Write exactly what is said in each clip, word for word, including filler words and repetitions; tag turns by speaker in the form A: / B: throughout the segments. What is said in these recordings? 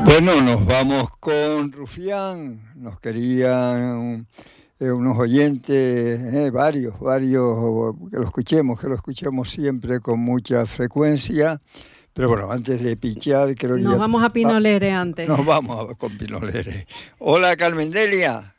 A: Bueno, nos vamos con Rufián. Nos querían eh, unos oyentes, eh, varios, varios, que lo escuchemos, que lo escuchemos siempre con mucha frecuencia. Pero bueno, antes de pichar, creo que
B: Nos
A: ya
B: vamos a Pinolere
A: va,
B: antes.
A: Nos vamos a, con Pinolere. Hola, Carmendelia.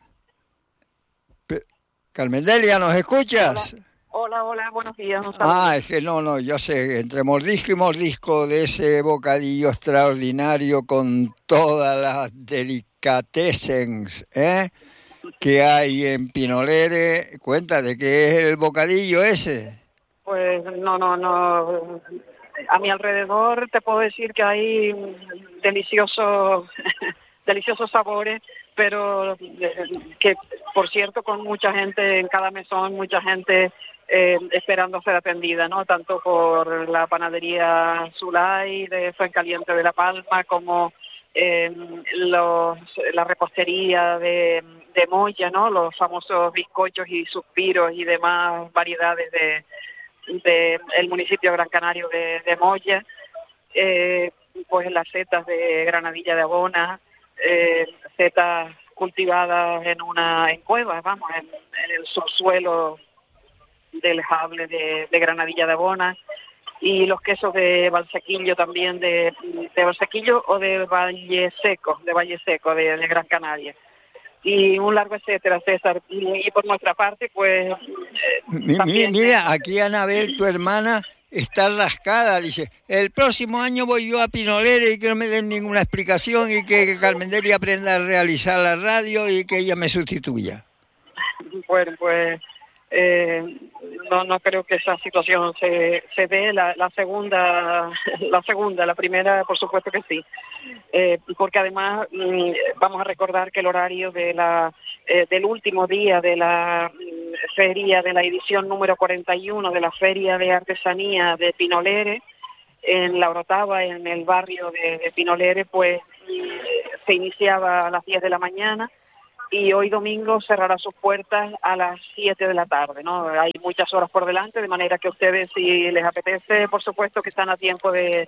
A: Pe- Carmendelia, ¿nos escuchas?
C: Hola. Hola, hola, buenos días. Un
A: Ah, es que no, no, yo sé, entre mordisco y mordisco de ese bocadillo extraordinario con todas las delicatessens, ¿eh?, que hay en Pinolere. Cuéntate, ¿qué es el bocadillo ese?
C: Pues no, no, no. A mi alrededor te puedo decir que hay deliciosos, deliciosos sabores, pero que, por cierto, con mucha gente en cada mesón, mucha gente eh, esperando ser atendida, ¿no? Tanto por la panadería Zulay de Fuencaliente de La Palma, como eh, los, la repostería de, de Moya, ¿no? Los famosos bizcochos y suspiros y demás variedades de del municipio Gran Canario de, de Moya, eh, pues las setas de Granadilla de Abona, eh, setas cultivadas en una en cuevas, vamos, en, en el subsuelo del Jable de, de Granadilla de Abona, y los quesos de Valsequillo también, de, de Valsequillo o de Valle Seco, de Valle Seco, de, de Gran Canaria. Y un largo etcétera, César. Y, y por nuestra parte, pues... Eh,
A: mi, mi, mira, aquí Anabel, tu hermana, está rascada, dice, el próximo año voy yo a Pinolere y que no me den ninguna explicación y que, que Carmendelia aprenda a realizar la radio y que ella me sustituya.
C: Bueno, pues eh, no no creo que esa situación se, se dé. La, la segunda, la segunda, la primera, por supuesto que sí. Eh, porque además mm, vamos a recordar que el horario de la eh, del último día de la mm, feria, de la edición número cuarenta y uno de la Feria de Artesanía de Pinolere, en La Orotava, en el barrio de, de Pinolere, pues mm, se iniciaba a las diez de la mañana, y hoy domingo cerrará sus puertas a las siete de la tarde, ¿no? Hay muchas horas por delante, de manera que ustedes, si les apetece, por supuesto que están a tiempo de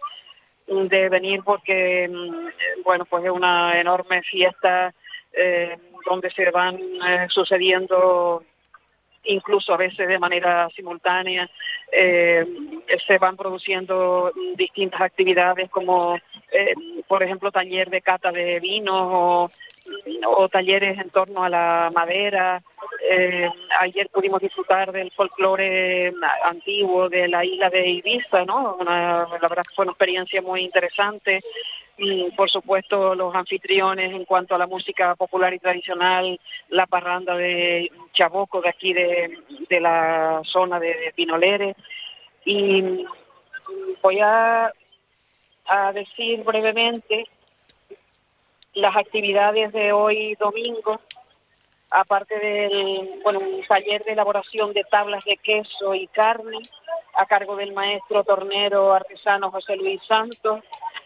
C: de venir, porque, bueno, pues es una enorme fiesta eh, donde se van eh, sucediendo, incluso a veces de manera simultánea, eh, se van produciendo distintas actividades como, eh, por ejemplo, taller de cata de vinos o, o talleres en torno a la madera. Eh, ayer pudimos disfrutar del folclore antiguo de la isla de Ibiza, ¿no? Una, la verdad que fue una experiencia muy interesante. Y, por supuesto, los anfitriones en cuanto a la música popular y tradicional, la parranda de Chaboco de aquí de, de la zona de, de Pinolere. Y voy a, a decir brevemente las actividades de hoy domingo. Aparte del, bueno, un taller de elaboración de tablas de queso y carne a cargo del maestro tornero artesano José Luis Santos.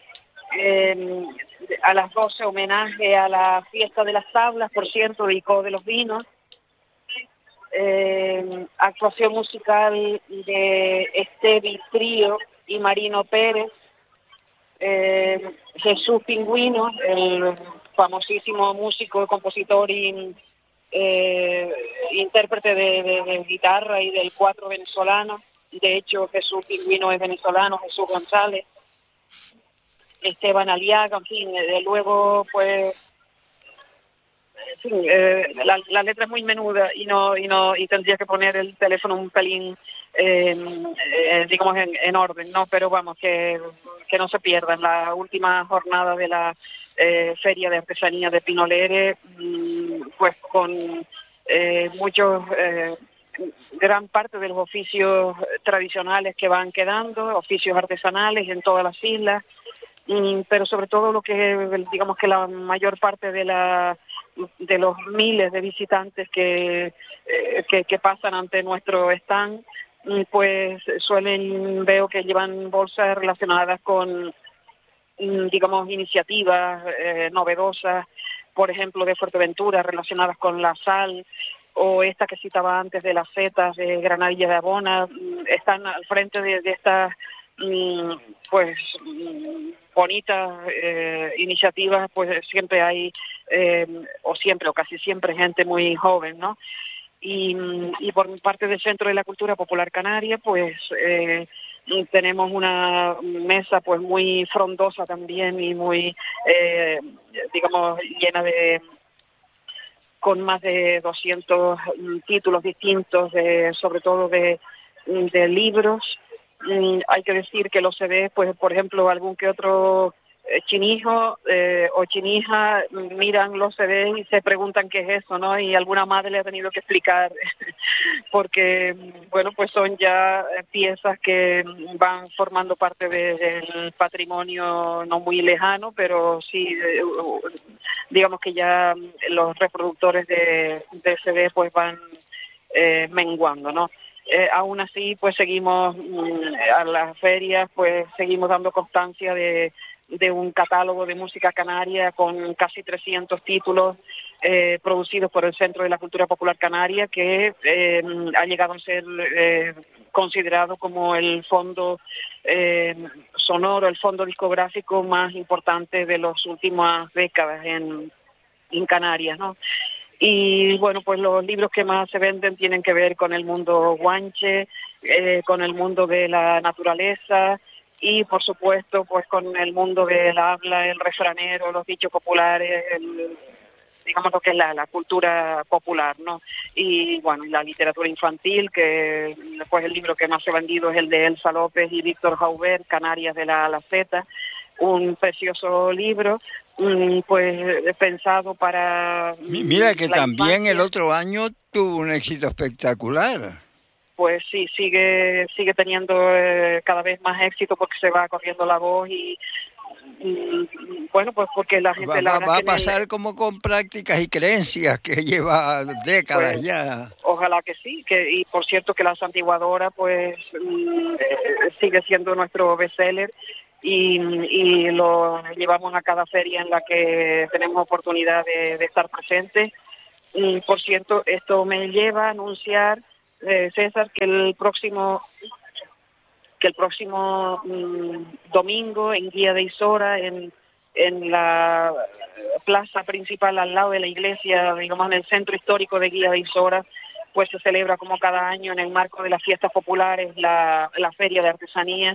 C: Eh, a las doce, homenaje a la fiesta de las tablas, por cierto, de Icó de los Vinos. Eh, actuación musical de Estevi Trío y Marino Pérez. Eh, Jesús Pingüino, el famosísimo músico, compositor y eh, intérprete de, de, de guitarra y del cuatro venezolano. De hecho, Jesús Pingüino es venezolano, Jesús González. Esteban Aliaga, en fin, de luego, pues, en fin, eh, la, la letra es muy menuda y no y no y tendría que poner el teléfono un pelín, eh, eh, digamos, en, en orden, ¿no? Pero vamos, que, que no se pierdan la última jornada de la eh, Feria de Artesanía de Pinolere, mmm, pues con eh, muchos... Eh, gran parte de los oficios tradicionales que van quedando, oficios artesanales en todas las islas, pero sobre todo lo que, digamos, que la mayor parte de la de los miles de visitantes que, eh, que, que pasan ante nuestro stand, pues suelen, veo que llevan bolsas relacionadas con, digamos, iniciativas eh, novedosas, por ejemplo, de Fuerteventura, relacionadas con la sal, o esta que citaba antes de las setas de Granadilla de Abona. Están al frente de, de estas mm, pues mm, bonitas eh, iniciativas, pues siempre hay, eh, o siempre, o casi siempre, gente muy joven, ¿no? Y, y por parte del Centro de la Cultura Popular Canaria, pues eh, tenemos una mesa pues muy frondosa también y muy, eh, digamos, llena de, con más de doscientos títulos distintos, de, sobre todo de, de libros. Mm, hay que decir que los C Ds, pues por ejemplo, algún que otro eh, chinijo eh, o chinija miran los C Ds y se preguntan qué es eso, ¿no? Y alguna madre le ha tenido que explicar porque, bueno, pues son ya piezas que van formando parte de, del patrimonio no muy lejano, pero sí, eh, digamos que ya los reproductores de, de C D pues van eh, menguando, ¿no? Eh, aún así, pues seguimos mm, a las ferias, pues seguimos dando constancia de, de un catálogo de música canaria con casi trescientos títulos eh, producidos por el Centro de la Cultura Popular Canaria, que eh, ha llegado a ser eh, considerado como el fondo eh, sonoro, el fondo discográfico más importante de las últimas décadas en, en Canarias, ¿no? Y bueno, pues los libros que más se venden tienen que ver con el mundo guanche, eh, con el mundo de la naturaleza y por supuesto pues con el mundo del habla, el refranero, los dichos populares, el, digamos lo que es la, la cultura popular, ¿no? Y bueno, la literatura infantil, que pues el libro que más se ha vendido es el de Elsa López y Víctor Jaubert, Canarias de la Alaceta, un precioso libro, pues pensado para
A: Mira que
C: la
A: también
C: infancia.
A: el otro año tuvo un éxito espectacular.
C: Pues sí, sigue sigue teniendo eh, cada vez más éxito porque se va corriendo la voz y, y bueno, pues porque la
A: Va,
C: gente, la
A: va,
C: verdad
A: va
C: es
A: a
C: que en el,
A: pasar como con prácticas y creencias que lleva décadas
C: pues
A: ya.
C: ojalá que sí, que y por cierto que La Santiguadora pues mm, eh, sigue siendo nuestro bestseller y, y lo llevamos a cada feria en la que tenemos oportunidad de, de estar presentes. Y por cierto, esto me lleva a anunciar, eh, César, que el próximo que el próximo mmm, domingo en Guía de Isora, en, en la plaza principal al lado de la iglesia, digamos en el centro histórico de Guía de Isora, pues se celebra como cada año en el marco de las fiestas populares la, la Feria de Artesanía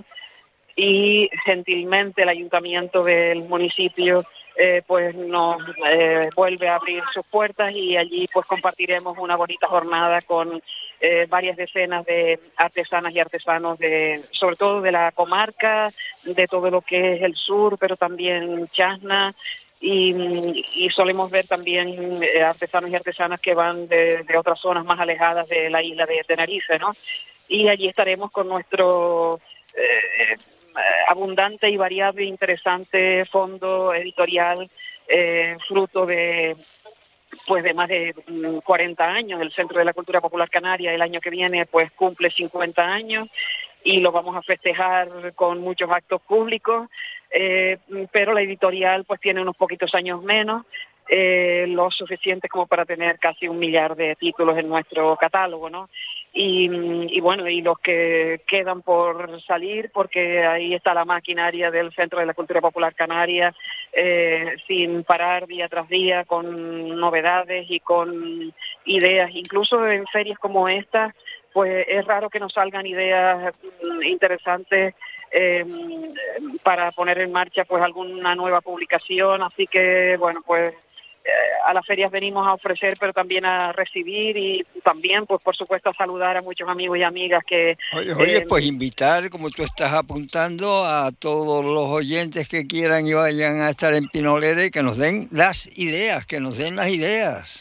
C: y gentilmente el ayuntamiento del municipio eh, pues nos eh, vuelve a abrir sus puertas y allí pues compartiremos una bonita jornada con eh, varias decenas de artesanas y artesanos de sobre todo de la comarca, de todo lo que es el sur, pero también Chasna. Y, y solemos ver también eh, artesanos y artesanas que van de, de otras zonas más alejadas de la isla de Tenerife, ¿no? Y allí estaremos con nuestro eh, abundante y variable e interesante fondo editorial, eh, fruto de pues de más de cuarenta años. El Centro de la Cultura Popular Canaria el año que viene pues cumple cincuenta años y lo vamos a festejar con muchos actos públicos, eh, pero la editorial pues tiene unos poquitos años menos, eh, lo suficiente como para tener casi un millar de títulos en nuestro catálogo, ¿no? Y, y bueno, y los que quedan por salir, porque ahí está la maquinaria del Centro de la Cultura Popular Canaria, eh, sin parar día tras día, con novedades y con ideas, incluso en ferias como esta, pues es raro que nos salgan ideas interesantes eh, para poner en marcha pues alguna nueva publicación, así que bueno, pues a las ferias venimos a ofrecer, pero también a recibir y también, pues por supuesto, a saludar a muchos amigos y amigas que...
A: Oye, oye,
C: Eh,
A: pues invitar, como tú estás apuntando, a todos los oyentes que quieran y vayan a estar en Pinolera y que nos den las ideas, que nos den las ideas.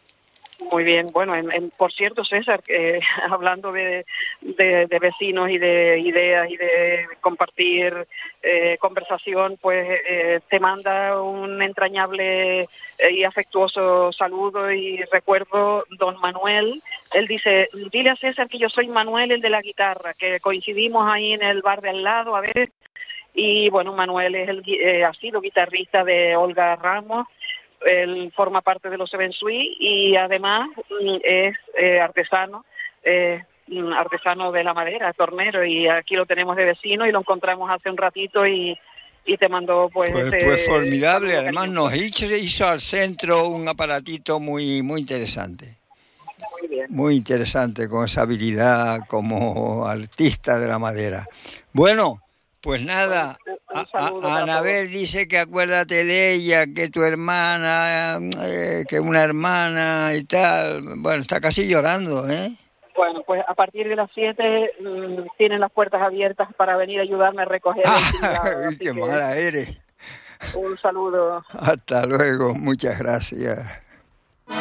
C: Muy bien, bueno, en, en, por cierto, César, eh, hablando de, de, de vecinos y de ideas y de compartir eh, conversación, pues eh, te manda un entrañable y afectuoso saludo y recuerdo don Manuel. Él dice, dile a César que yo soy Manuel, el de la guitarra, que coincidimos ahí en el bar de al lado a ver. Y bueno, Manuel es el, eh, ha sido guitarrista de Olga Ramos. Él forma parte de los Seven Sweet y además es eh, artesano, eh, mm, artesano de la madera, tornero, y aquí lo tenemos de vecino y lo encontramos hace un ratito y, y te mandó pues
A: Pues,
C: ese
A: pues formidable,
C: saludo
A: además
C: cariñoso.
A: nos hizo, hizo al centro un aparatito muy, muy interesante.
C: Muy bien.
A: Muy interesante, con esa habilidad como artista de la madera. Bueno, pues nada,
C: Un, un
A: a,
C: saludo
A: a,
C: para
A: Anabel
C: todos.
A: dice que acuérdate de ella, que tu hermana, eh, que una hermana y tal. Bueno, está casi llorando, ¿eh?
C: Bueno, pues a partir de las siete mmm, tienen las puertas abiertas para venir a ayudarme a recoger el tinglado,
A: ¡Ay,
C: así
A: qué
C: que
A: mala eres!
C: un saludo.
A: Hasta luego, muchas gracias.